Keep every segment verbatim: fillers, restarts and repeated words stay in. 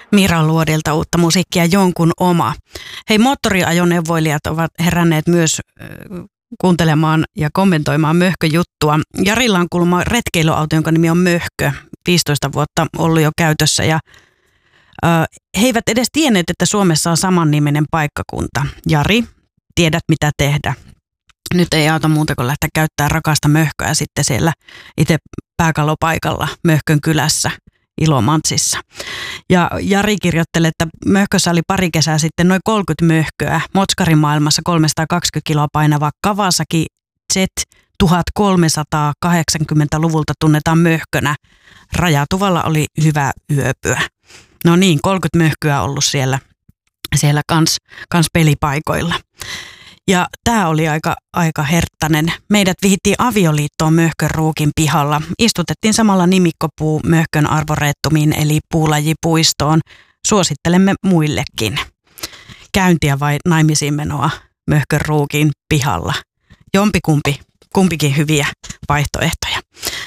Mira Luodilta uutta musiikkia Jonkun oma. Hei, moottoriajoneuvoilijat ovat heränneet myös äh, kuuntelemaan ja kommentoimaan möhköjuttua. Jarilla on kuulemma retkeilyauto, jonka nimi on Möhkö, viisitoista vuotta ollut jo käytössä. Ja äh, he eivät edes tienneet, että Suomessa on samanniminen paikkakunta. Jari, tiedät mitä tehdä. Nyt ei auta muuta kuin lähteä käyttämään rakasta möhköä sitten siellä itse pääkallopaikalla Möhkön kylässä Ilomantsissa. Ja Jari kirjoittelee, että Möhkössä oli pari kesää sitten noin kolmekymmentä möhköä. Motskarin maailmassa kolmesataakaksikymmentä kiloa painava Kawasaki Z tuhatkolmesataakahdeksankymmentäluvulta tunnetaan möhkönä. Rajatuvalla oli hyvä yöpyä. No niin, kolmekymmentä möhköä ollut siellä, siellä kans, kans pelipaikoilla. Ja tämä oli aika, aika herttainen. Meidät vihittiin avioliittoon Möhkön ruukin pihalla. Istutettiin samalla nimikkopuu Möhkön arvoreettumiin eli puulajipuistoon. Suosittelemme muillekin. Käyntiä vai naimisiin menoa Möhkön ruukin pihalla. Jompikumpi, kumpikin hyviä vaihtoehtoja.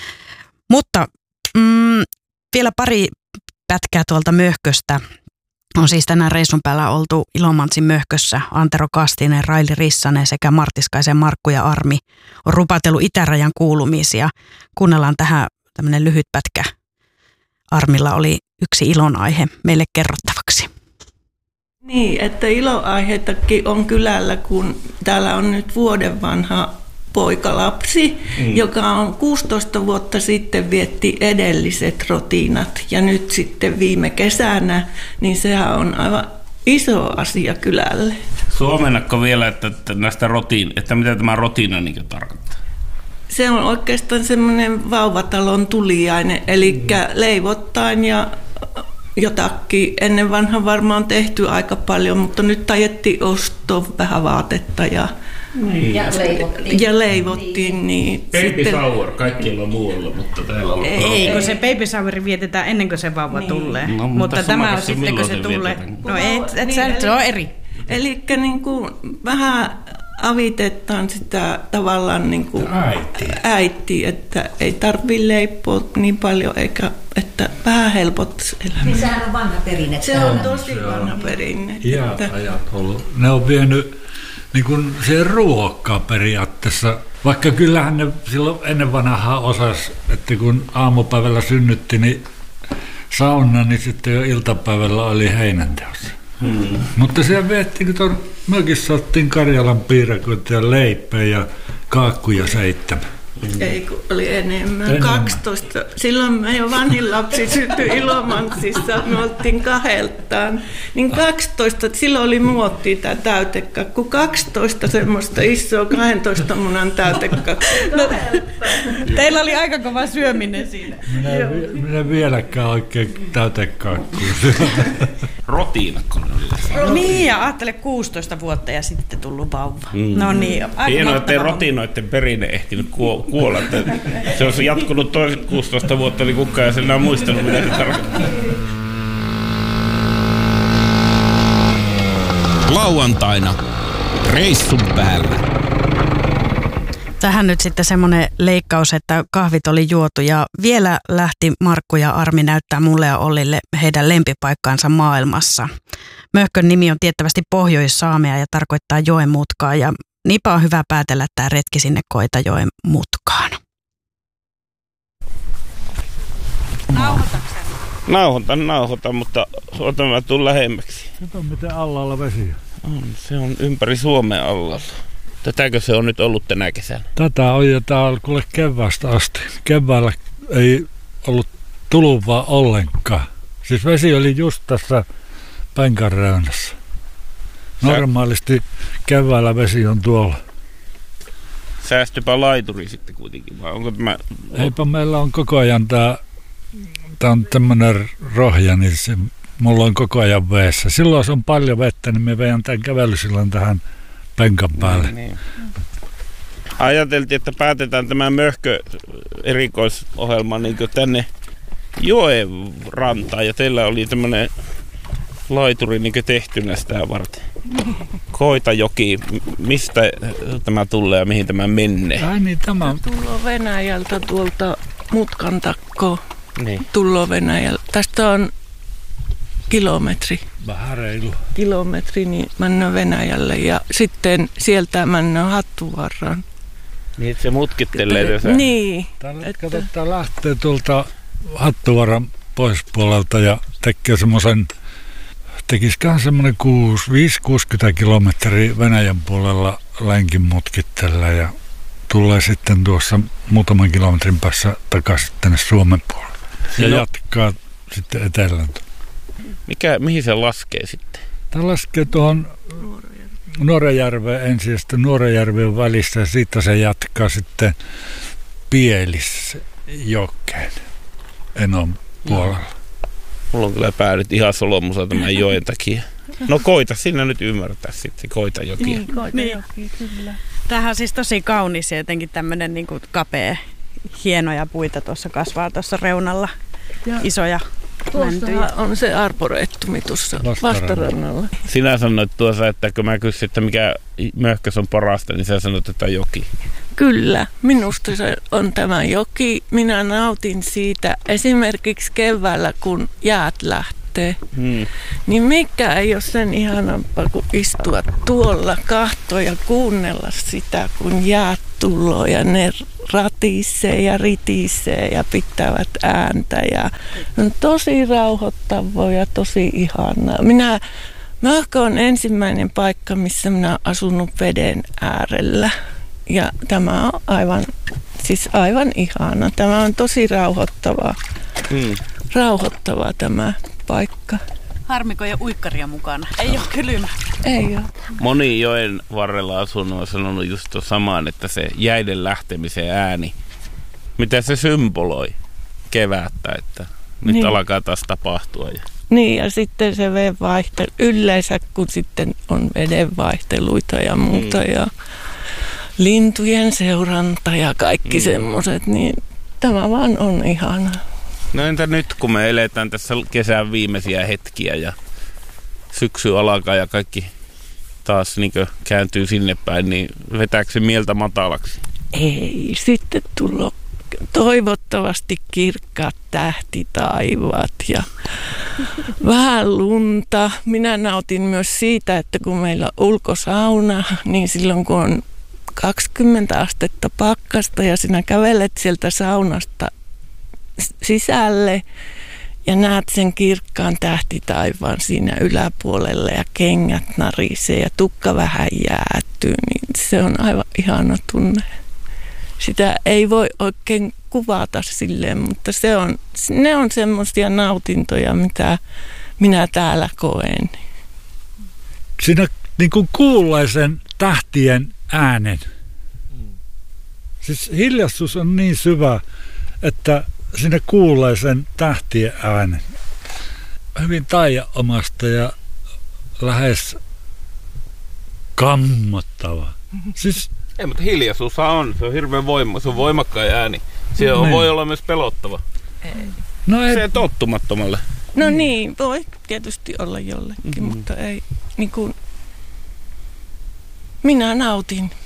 Mutta mm, vielä pari pätkää tuolta Möhköstä. On siis tänään reissun päällä oltu Ilomantsin Möhkössä. Antero Kastinen, Raili Rissanen sekä Martiskaisen Markku ja Armi on rupatellut itärajan kuulumisia. Kuunnellaan tähän tämmöinen lyhyt pätkä. Armilla oli yksi ilonaihe meille kerrottavaksi. Niin, että ilonaiheitakin on kylällä, kun täällä on nyt vuoden vanha poikalapsi, mm. joka on kuusitoista vuotta sitten vietti edelliset rotiinat ja nyt sitten viime kesänä, niin sehän on aivan iso asia kylälle. Suomennakko vielä, että, että näistä rotiin, että mitä tämä rotiina niin tarkoittaa? Se on oikeastaan semmoinen vauvatalon tuliainen, eli mm. leivottain ja jotakin. Ennen vanha varmaan tehty aika paljon, mutta nyt tajettiin ostaa vähän vaatetta ja Niin. Ja leivottiin. Ja leivottiin, niin. Baby shower kaikkialla muualla, mutta täällä on... Ei, kun se baby shower vietetään ennen kuin se vauva niin. tulee. No, mutta tämä on sitten, kun se tulee. No ei, et niin, sä, se on eri. Eli niin kuin vähän avitetaan sitä tavallaan niin kuin äiti, että ei tarvitse leipoa niin paljon, eikä, että vähän helpottaisi elämää. Niin sehän on vanha perinne. Se on tosi vanha perinne. Iät ajat ollut. Ne on vienyt niin kuin se ruokaa periaatteessa, vaikka kyllähän ne silloin ennen vanhaa osasi, että kun aamupäivällä synnytti, niin sauna, niin sitten jo iltapäivällä oli heinänteos. Hmm. Mutta siellä viettiin, kun tuon mökissä ottiin Karjalan piirakoita ja leipää ja kaakkuja seitsemän. Ei, kun oli enemmän. enemmän. kaksitoista. Silloin meidän vanhin lapsi syntyi Ilomantsissa, me oltiin kahdeltaan. Niin kaksitoista, silloin oli muottia tämä täytekakku. kaksitoista semmoista isoa kahdentoista munan täytekakku. No, teillä oli aika kova syöminen siinä. Minä, vi, minä vieläkään oikein täytekakkuun. Rotiinakko oli. Niin, ja ajattele kuusitoista vuotta ja sitten tullut vauva. Mm. No niin, hienoa, ettei rotinoiden perinne ehtinyt kuolla. Se olisi jatkunut toiset kuusitoista vuotta, niin kukaan ei sen enää muistanut, mitä se tarkoittaa. Lauantaina reissun päällä. Tähän nyt sitten semmoinen leikkaus, että kahvit oli juotu ja vielä lähti Markku ja Armi näyttää mulle ja Ollille heidän lempipaikkaansa maailmassa. Möhkön nimi on tiettävästi Pohjois-Saamea ja tarkoittaa joen mutkaa ja niinpä on hyvä päätellä tämä retki sinne Koitajoen mutkaan. Nauhoitatko? Nauhoitan, nauhoitan, mutta otan mä tuun lähemmäksi. Kato miten allalla vesi on. Se on ympäri Suomea allalla. Tätäkö se on nyt ollut tänä kesänä? Tätä on jo täällä kuule keväästä asti. Keväällä ei ollut tuluvaa ollenkaan. Siis vesi oli just tässä penkän reunassa. Normaalisti keväällä vesi on tuolla. Säästypä laituri sitten kuitenkin, vai onko tämä... Eipä meillä on koko ajan tää, tää on tämmönen rohja, niin se, mulla on koko ajan veessä. Silloin jos on paljon vettä, niin me veidän tämän kävelysillan tähän penkan päälle. Niin, niin. Ajateltiin, että päätetään tämä Möhkö erikoisohjelma niin tänne joen rantaan, ja teillä oli tämmönen laituri niin tehtynä sitä varten. Koitajoki, mistä tämä tulee ja mihin tämä menee? Ai niin, tämä tullaan Venäjältä tuolta mutkan takkoon. Niin. Tullaan Venäjältä. Tästä on kilometri. Vähän reilu. Kilometri, niin mennään Venäjälle ja sitten sieltä mennään Hattuvarraan. Niin, että se mutkittelee tässä. Niin. Täällä että... katsotaan lähtee tuolta Hattuvaran poispuolelta ja tekee semmoisen, tekisiköhän semmoinen viisi kuusikymmentä kilometriä Venäjän puolella lenkin mutkittelee ja tulee sitten tuossa muutaman kilometrin päässä takaisin tänne Suomen puolelle. Ja no. jatkaa sitten etelään. Mikä, mihin se laskee sitten? Tämä laskee tuohon Nuorajärveen ensin ja sitten Nuorajärven välissä ja siitä se jatkaa sitten Pielisjokeen Enon puolella. Mulla on kyllä päädyt ihan solomusa tämän joen takia. No koita sinä nyt ymmärtää sitten, koita jokia. Niin, koita niin. jokia, kyllä. Tämähän on siis tosi kaunis ja jotenkin tämmöinen niin kuin kapea, hienoja puita tuossa kasvaa tuossa reunalla. Ja isoja mäntyjä. On se arboreettumi tuossa vastarannalla. Sinä sanoit tuossa, että kun mä kysyin, että mikä möhkös on parasta, niin sä sanoit, että joki. Kyllä, minusta se on tämä joki. Minä nautin siitä esimerkiksi keväällä, kun jäät lähtee. Hmm. Niin mikä ei ole sen ihanampaa kuin istua tuolla, katsoa ja kuunnella sitä, kun jäät tuloo ja ne ratisee ja ritisee ja pitävät ääntä. Ja on tosi rauhoittavaa ja tosi ihanaa. Minä, Möhkö on ensimmäinen paikka, missä minä olen asunut veden äärellä. Ja tämä on aivan, siis aivan ihana. Tämä on tosi rauhoittavaa. Hmm. Rauhoittavaa tämä paikka. Harmiko ja uikkaria mukana? Ei ole kylmä. Ei ole. Moni joen varrella asunut on sanonut just tuon samaan, että se jäiden lähtemisen ääni, mitä se symboloi kevättä, että nyt niin. alkaa taas tapahtua. Niin ja sitten se vedenvaihtelu, yleensä kun sitten on vedenvaihteluita ja muuta mm. ja lintujen seuranta ja kaikki mm. semmoiset, niin tämä vaan on ihana. No entä nyt, kun me eletään tässä kesän viimeisiä hetkiä ja syksy alkaa ja kaikki taas niin kääntyy sinne päin, niin vetääkö se mieltä matalaksi? Ei, sitten tullaan toivottavasti kirkkaat tähtitaivaat ja vähän lunta. Minä nautin myös siitä, että kun meillä on ulkosauna, niin silloin kun on kaksikymmentä astetta pakkasta ja sinä kävelet sieltä saunasta sisälle ja näet sen kirkkaan tähtitaivaan siinä yläpuolella ja kengät narisee ja tukka vähän jäätyy, niin se on aivan ihana tunne. Sitä ei voi oikein kuvata silleen, mutta se on, ne on semmoisia nautintoja, mitä minä täällä koen. Siinä niin kuin kuulee sen tähtien äänen. Siis hiljaisuus on niin syvä, että siinä kuulee sen tähtien äänen. Hyvin taianomasta ja lähes kammottava. Siis ei, mutta hiljaisuus on. Se on hirveän voima, se on voimakkain ääni. Se on, voi olla myös pelottava. Ei. No ei. Se tottumattomalle. No niin, voi tietysti olla jollekin, mm-hmm. mutta ei niin kuin minä nautin.